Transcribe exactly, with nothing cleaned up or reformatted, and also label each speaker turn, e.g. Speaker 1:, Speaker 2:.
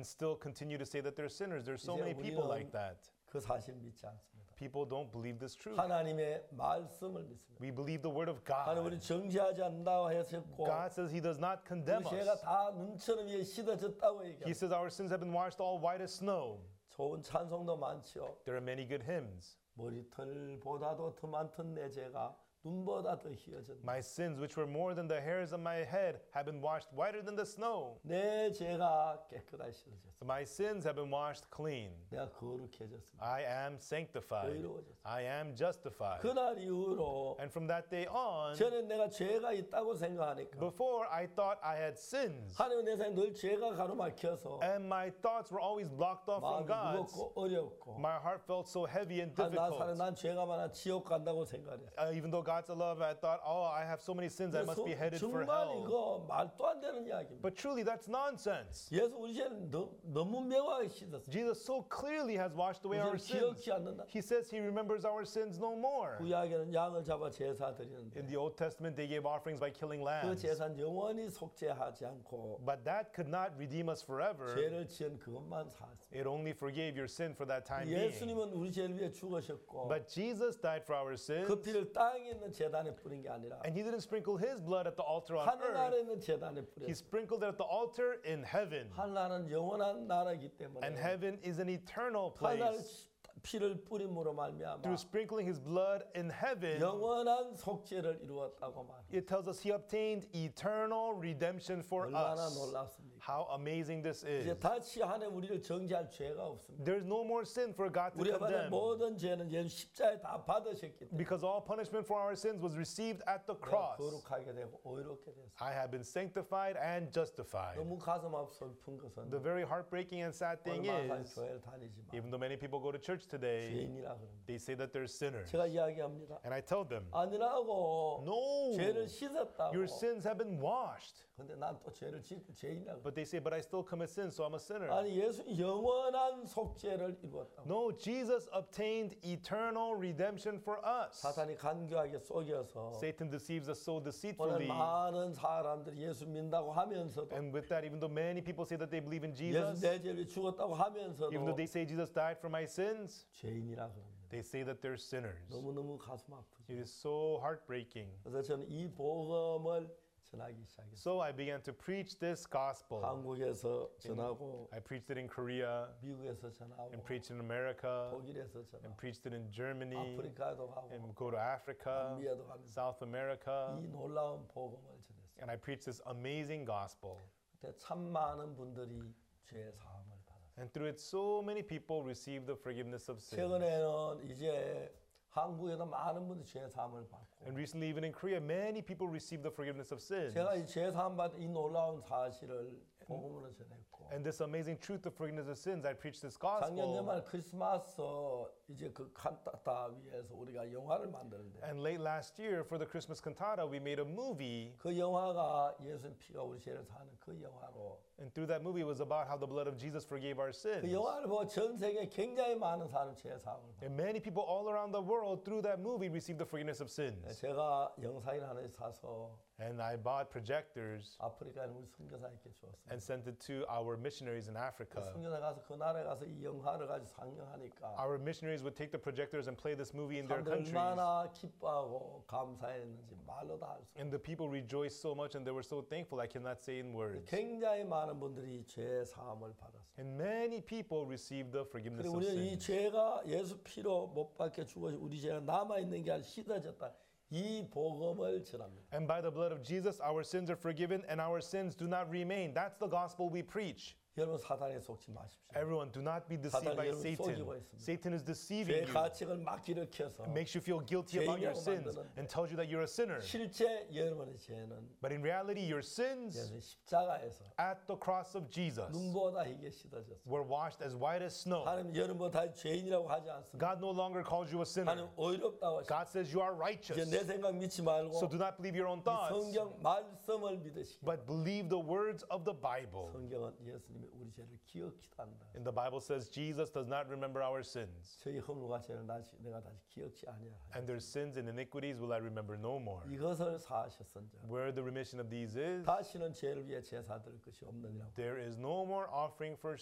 Speaker 1: and still continue to say that they're sinners. There's so
Speaker 2: 이제
Speaker 1: many people
Speaker 2: 우리는
Speaker 1: like that.
Speaker 2: 그 사실 믿지 않습니다.
Speaker 1: People don't believe this truth.
Speaker 2: 하나님의 말씀을 믿습니다.
Speaker 1: We believe the word of
Speaker 2: 하나님 우리
Speaker 1: God.
Speaker 2: 정죄하지 않는다고 하셨고
Speaker 1: God says he does not condemn
Speaker 2: 우리 죄가
Speaker 1: us.
Speaker 2: 다 눈처럼 위에 씻어졌다고
Speaker 1: He
Speaker 2: 얘기합니다.
Speaker 1: says our sins have been washed all white as snow.
Speaker 2: 좋은 찬송도 많지요.
Speaker 1: There are many good hymns.
Speaker 2: 머리털보다도 더 많던 내 죄가 눈보다 더 희어졌네.
Speaker 1: My sins, which were more than the hairs of my head, have been washed whiter than the snow.
Speaker 2: 내 죄가 깨끗하게 씻어졌어.
Speaker 1: My sins have been washed clean.
Speaker 2: 내가 거룩해졌습니다.
Speaker 1: I am sanctified.
Speaker 2: 의로워졌어.
Speaker 1: I am justified.
Speaker 2: 그날 이후로
Speaker 1: And from that day on,
Speaker 2: 저는 내가 죄가 있다고 생각하니까
Speaker 1: before I thought I had sins.
Speaker 2: 하나님은 내 삶에 늘 죄가 가로막혀서
Speaker 1: And my thoughts were always blocked off from
Speaker 2: 마음이
Speaker 1: God's.
Speaker 2: 무겁고 어렵고
Speaker 1: My heart felt so heavy and
Speaker 2: 아, 나 사는
Speaker 1: difficult.
Speaker 2: 난 죄가 많아 지옥 간다고 생각했어.
Speaker 1: Uh, even though God's a love, I thought, oh, I have so many sins, I must be headed for
Speaker 2: 정말
Speaker 1: hell.
Speaker 2: 이거 말도 안 되는 이야기입니다.
Speaker 1: But truly, that's nonsense.
Speaker 2: 예수 우리 죄는 너, 너무 명확하게 씻었어.
Speaker 1: Jesus so clearly has washed away our
Speaker 2: 우리는
Speaker 1: sins.
Speaker 2: 기억지 않는다.
Speaker 1: He says he remembers our sins no more.
Speaker 2: 구약에는 양을 잡아 제사 드리는데
Speaker 1: In the Old Testament, they gave offerings by killing
Speaker 2: 그
Speaker 1: lambs.
Speaker 2: 제사는 영원히 속죄하지 않고
Speaker 1: But that could not redeem us forever.
Speaker 2: 죄를 지은 그것만 사했습니다.
Speaker 1: It only forgave your sin for that time being.
Speaker 2: 예수님은 우리 죄를 위해 죽으셨고
Speaker 1: But Jesus died for our sins.
Speaker 2: 그 피를 땅에 있는 제단에 뿌린 게 아니라
Speaker 1: And he didn't sprinkle his blood at the altar on
Speaker 2: 하늘 아래
Speaker 1: earth.
Speaker 2: 있는 제단에
Speaker 1: He
Speaker 2: 뿌렸어요.
Speaker 1: sprinkled it at the altar in heaven.
Speaker 2: 하늘은 영원한 나라이기 때문에
Speaker 1: And heaven is an eternal
Speaker 2: 하늘
Speaker 1: place.
Speaker 2: 피를 뿌림으로 말미암아
Speaker 1: Through sprinkling his blood in heaven,
Speaker 2: 영원한 속죄를 이루었다고 말합니다.
Speaker 1: it tells us he obtained eternal redemption for
Speaker 2: 얼마나
Speaker 1: us.
Speaker 2: 놀랍습니까?
Speaker 1: How amazing this
Speaker 2: 이제
Speaker 1: is.
Speaker 2: 다시 하나님 우리를 정죄할 죄가 없습니다.
Speaker 1: There's no more sin for God to
Speaker 2: 우리가 받은
Speaker 1: condemn.
Speaker 2: 모든 죄는 예수 십자에 다 받으셨기 때문에
Speaker 1: Because all punishment for our sins was received at the
Speaker 2: 내가
Speaker 1: cross.
Speaker 2: 거룩하게 되고 의롭게 됐습니다.
Speaker 1: I have been sanctified and justified.
Speaker 2: 너무 가슴 아프 슬픈 것은
Speaker 1: The very heartbreaking and sad thing
Speaker 2: 얼마나
Speaker 1: is,
Speaker 2: 교회를 다니지만
Speaker 1: even though many people go to church today,
Speaker 2: 죄인이라 그럽니다.
Speaker 1: they say that they're sinners.
Speaker 2: 제가 이야기합니다.
Speaker 1: And I tell them,
Speaker 2: 아니라고
Speaker 1: no,
Speaker 2: 죄를 씻었다고.
Speaker 1: your sins have been washed.
Speaker 2: 근데 난 또 죄를 짓고 죄인이라고.
Speaker 1: But they say, but I still commit sin, so I'm a sinner.
Speaker 2: 아니 예수 영원한 속죄를 이루었다고.
Speaker 1: No, Jesus obtained eternal redemption for us.
Speaker 2: 사탄이 간교하게 속여서
Speaker 1: Satan deceives us so
Speaker 2: 오늘
Speaker 1: deceitfully.
Speaker 2: 많은 사람들이 예수 믿는다고 하면서도
Speaker 1: And with that, even though many people say that they believe in
Speaker 2: 예수
Speaker 1: Jesus,
Speaker 2: 내 죄를 죽었다고 하면서도
Speaker 1: even though they say Jesus died for my sins,
Speaker 2: 죄인이라 그럽니다.
Speaker 1: they say that they're sinners.
Speaker 2: 너무너무 가슴 아프죠.
Speaker 1: It is so heartbreaking.
Speaker 2: 그래서 저는 이 복음을 전하기 시작했어요.
Speaker 1: So I began to preach this gospel.
Speaker 2: 한국에서 전하고
Speaker 1: I preached it in Korea,
Speaker 2: 미국에서 전하고
Speaker 1: and preached it in America,
Speaker 2: 독일에서
Speaker 1: and
Speaker 2: 전하고
Speaker 1: preached it in Germany,
Speaker 2: 아프리카도 가고
Speaker 1: and go to Africa,
Speaker 2: 남미에도 가면서
Speaker 1: South America,
Speaker 2: 이 놀라운 복음을 전했어요.
Speaker 1: and I preached this amazing gospel.
Speaker 2: 그때 참 많은 분들이 죄 사함을 받았어요.
Speaker 1: And through it, so many people received the forgiveness of sins.
Speaker 2: 최근에는 이제 한국에도 많은 분들이 죄 사함을 받고
Speaker 1: And recently, even in Korea, many people received the forgiveness of sins.
Speaker 2: 제가 이 죄 사함 받은 이 놀라운 사실을 복음으로 전했고
Speaker 1: And this amazing truth of forgiveness of sins, I preached this
Speaker 2: 작년
Speaker 1: gospel.
Speaker 2: 연말 크리스마스 이제 그 칸타타 위에서 우리가 영화를 만드는데
Speaker 1: And late last year, for the Christmas cantata, we made a movie.
Speaker 2: 그 영화가 예수님 피가 우리 죄를 사는 그 영화로
Speaker 1: And through that movie, it was about how the blood of Jesus forgave our sins.
Speaker 2: 그 영화를 보고 전 세계 굉장히 많은 사람 죄 사함을 받았어요.
Speaker 1: And many people all around the world, through that movie, received the forgiveness of sins.
Speaker 2: 제가 영상을 하나 사서
Speaker 1: And I bought projectors
Speaker 2: 아프리카에 우리 선교사님께 주었습니다.
Speaker 1: and sent it to our missionaries in Africa.
Speaker 2: 선교사 가서 그 나라에 가서 이 영화를 가지고 상영하니까
Speaker 1: Our missionaries would take the projectors and play this movie in their
Speaker 2: 사람들이
Speaker 1: countries.
Speaker 2: 얼마나 기뻐하고 감사했는지 말로 다 할 수 없어요.
Speaker 1: And the people rejoiced so much and they were so thankful, I cannot say in words.
Speaker 2: 굉장히 많은 분들이 죄 사함을 받았어요.
Speaker 1: And many people received the forgiveness
Speaker 2: 그리고
Speaker 1: of
Speaker 2: 우리는 이
Speaker 1: sins.
Speaker 2: 죄가 예수 피로 못 박혀 죽어서 우리 죄가 남아있는 게 아니라 씻어졌다. 이 복음을 전합니다.
Speaker 1: And by the blood of Jesus, our sins are forgiven and our sins do not remain. That's the gospel we preach.
Speaker 2: 여러분 사단에 속지 마십시오.
Speaker 1: Everyone, do not be deceived
Speaker 2: 사단이
Speaker 1: by
Speaker 2: 여러분
Speaker 1: Satan.
Speaker 2: 속이고 있습니다.
Speaker 1: Satan is
Speaker 2: 죄
Speaker 1: deceiving you,
Speaker 2: 가책을 막 일으켜서
Speaker 1: makes you feel guilty about your
Speaker 2: 죄인이라고
Speaker 1: sins,
Speaker 2: 만드는데
Speaker 1: and tells you that you're a sinner.
Speaker 2: 실제 여러분의 죄는
Speaker 1: But in reality, your sins
Speaker 2: 예수 십자가에서
Speaker 1: at the cross of Jesus
Speaker 2: 눈보다 희게 씻어졌습니다.
Speaker 1: were washed as white as snow.
Speaker 2: 하나님 여러분보다 죄인이라고 하지 않습니다.
Speaker 1: God no longer calls you a sinner.
Speaker 2: 하나님 의롭다고 하십니다.
Speaker 1: God says you are
Speaker 2: 이제
Speaker 1: righteous.
Speaker 2: 내 생각 믿지 말고
Speaker 1: So do not believe your own
Speaker 2: 이
Speaker 1: thoughts,
Speaker 2: 성경 말씀을 믿으시기
Speaker 1: but believe the words of the Bible.
Speaker 2: 성경은 예수님이 우리 죄를 기억히도 한다.
Speaker 1: And the Bible says Jesus does not remember our sins.
Speaker 2: 저희 허물과 죄를 다시, 내가 다시 기억지 아니하라.
Speaker 1: And their sins and iniquities will I remember no more.
Speaker 2: 이것을 사하셨은즉
Speaker 1: Where the remission of these is,
Speaker 2: 다시는 죄를 위해 제사 드릴 것이 없느니라.
Speaker 1: there is no more offering for